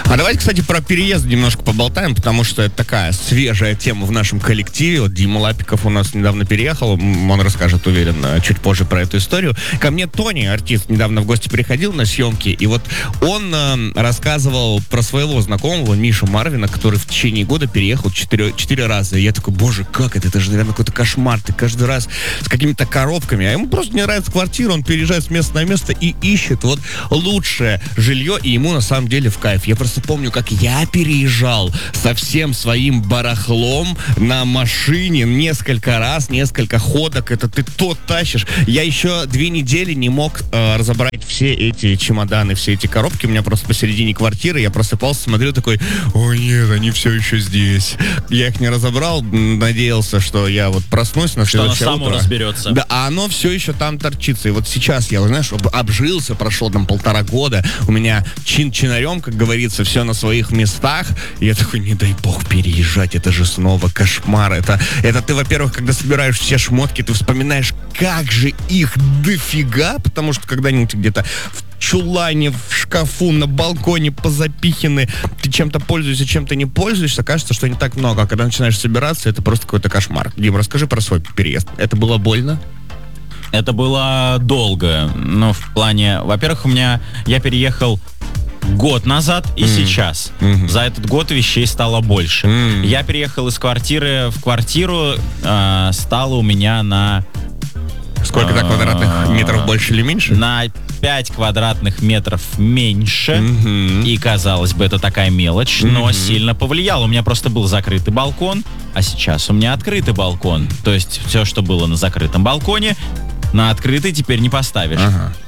А давайте, кстати, про переезд немножко поболтаем, потому что это такая свежая тема в нашем коллективе. Вот Дима Лапиков у нас недавно переехал, он расскажет, уверен, чуть позже про эту историю. Ко мне Тони, артист, недавно в гости приходил на съемки, и вот он рассказывал про своего знакомого Мишу Марвина, который в течение года переехал 4 раза. И я такой, боже, как это? Это же, наверное, какой-то кошмар. Ты каждый раз с какими-то коробками, а ему просто не нравится квартира, он переезжает с места на место и ищет вот лучшее жилье, и ему на самом деле в кайф. Я просто помню, как я переезжал со всем своим барахлом на машине несколько раз, несколько ходок. Это ты то тащишь. Я еще 2 недели не мог разобрать все эти чемоданы, все эти коробки. У меня просто посередине квартиры. Я просыпался, смотрел такой, о нет, они все еще здесь. Я их не разобрал, надеялся, что я вот проснусь на следующее утро. Что оно само разберется. Да, а оно все еще там торчится. И вот сейчас я, знаешь, обжился, прошло там 1,5 года. У меня чин-чинарем, как говорится, все на своих местах. И я такой, не дай бог переезжать, это же снова кошмар. Это ты, во-первых, когда собираешь все шмотки, ты вспоминаешь, как же их дофига, потому что когда-нибудь где-то в чулане, в шкафу, на балконе позапиханы, ты чем-то пользуешься, чем-то не пользуешься, кажется, что не так много. А когда начинаешь собираться, это просто какой-то кошмар. Дим, расскажи про свой переезд. Это было больно? Это было долго. Ну, в плане... Во-первых, я переехал год назад и сейчас. За этот год вещей стало больше. Я переехал из квартиры в квартиру, стало у меня на... Сколько квадратных метров больше или меньше? На 5 квадратных метров меньше. И, казалось бы, это такая мелочь, но сильно повлияло. У меня просто был закрытый балкон, а сейчас у меня открытый балкон. То есть все, что было на закрытом балконе, на открытый теперь не поставишь.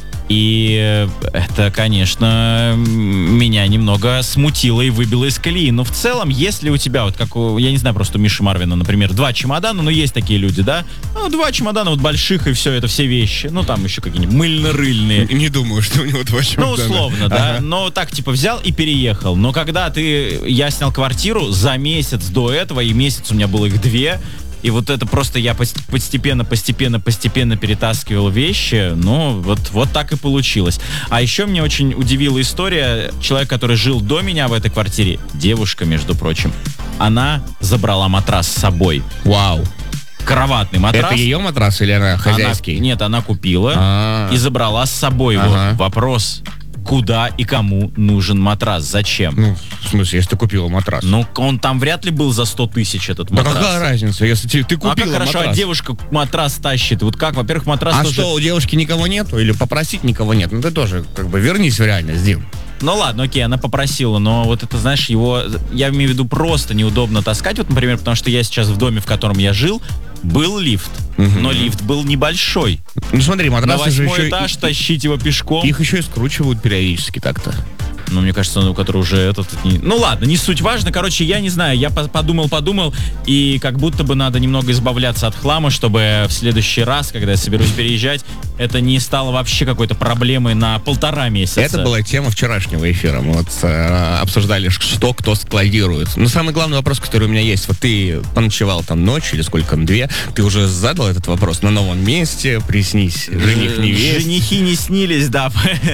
И это, конечно, меня немного смутило и выбило из колеи. Но в целом, если у тебя, вот как я не знаю, просто у Миши Марвина, например, 2 чемодана, но есть такие люди, да? Ну, 2 чемодана вот больших, и все, это все вещи. Ну, там еще какие-нибудь мыльно-рыльные. Не думаю, что у него 2 чемодана. Ну, условно, да. Но так, типа, взял и переехал. Но когда я снял квартиру за месяц до этого, и месяц у меня было их 2, и вот это просто я постепенно перетаскивал вещи. Ну, вот так и получилось. А еще меня очень удивила история. Человек, который жил до меня в этой квартире, девушка, между прочим, она забрала матрас с собой. Вау. Кроватный матрас. Это ее матрас или она хозяйский? Нет, она купила и забрала с собой его. Вопрос: куда и кому нужен матрас? Зачем? Ну, в смысле, если ты купила матрас? Ну, он там вряд ли был за 100 тысяч, этот матрас. Да какая разница, если ты купила матрас? А как хорошо, девушка матрас тащит. Вот как, во-первых, матрас тоже... А что, у девушки никого нету? Или попросить никого нет? Ну, ты тоже, как бы, вернись в реальность, Дим. Ну ладно, окей, она попросила, но вот это, знаешь, я имею в виду, просто неудобно таскать. Вот, например, потому что я сейчас в доме, в котором я жил, был лифт, но лифт был небольшой. Ну смотри, матрасы же еще... На 8-й этаж тащить его пешком. Их еще и скручивают периодически так-то. Ну, мне кажется, у которого уже этот... Ну, ладно, не суть важно. Короче, я не знаю, я подумал, и как будто бы надо немного избавляться от хлама, чтобы в следующий раз, когда я соберусь переезжать, это не стало вообще какой-то проблемой на 1,5 месяца. Это была тема вчерашнего эфира. Мы вот обсуждали, что кто складирует. Но самый главный вопрос, который у меня есть. Вот ты поночевал там ночь или сколько, 2, ты уже задал этот вопрос на новом месте, приснись, жених, невеста. Женихи не снились, да.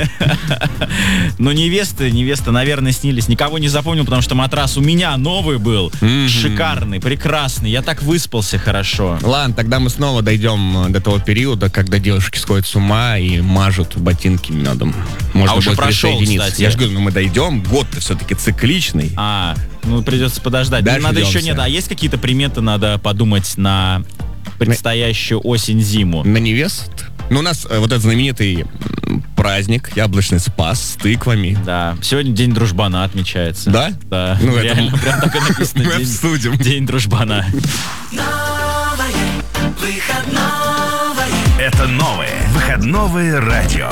Но невеста, наверное, снились. Никого не запомнил, потому что матрас у меня новый был. Шикарный, прекрасный. Я так выспался хорошо. Ладно, тогда мы снова дойдем до того периода, когда девушки сходят с ума и мажут ботинки медом. Можно уже прошел, кстати. Я же говорю, мы дойдем. Год-то все-таки цикличный. Ну придется подождать. Надо еще нет. А есть какие-то приметы, надо подумать на предстоящую осень-зиму? На невест? Ну, у нас вот этот знаменитый праздник, яблочный спас с тыквами. Да, сегодня День дружбана отмечается. Да? Да, ну, реально, это... прям так и написано. Мы обсудим. День дружбана. Это новое выходное радио.